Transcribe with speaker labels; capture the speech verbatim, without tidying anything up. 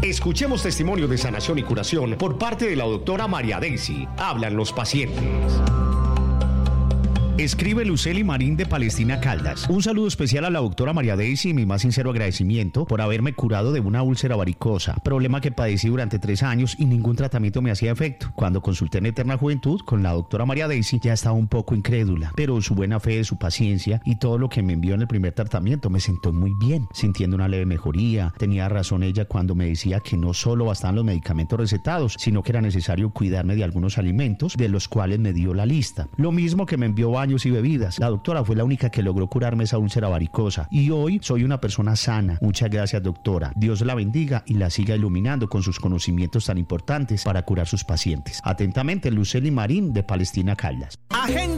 Speaker 1: Escuchemos testimonio de sanación y curación por parte de la doctora María Daisy. Hablan los pacientes. Escribe Luceli Marín de Palestina Caldas. Un saludo especial a la doctora María Daisy y mi más sincero agradecimiento por haberme curado de una úlcera varicosa, problema que padecí durante tres años y ningún tratamiento me hacía efecto. Cuando consulté en Eterna Juventud con la doctora María Daisy ya estaba un poco incrédula, pero su buena fe, su paciencia y todo lo que me envió en el primer tratamiento me sentó muy bien, sintiendo una leve mejoría. Tenía razón ella cuando me decía que no solo bastaban los medicamentos recetados, sino que era necesario cuidarme de algunos alimentos, de los cuales me dio la lista. Lo mismo que me envió baños y bebidas. La doctora fue la única que logró curarme esa úlcera varicosa y hoy soy una persona sana. Muchas gracias, doctora. Dios la bendiga y la siga iluminando con sus conocimientos tan importantes para curar sus pacientes. Atentamente, Luceli Marín de Palestina Caldas.
Speaker 2: Agenda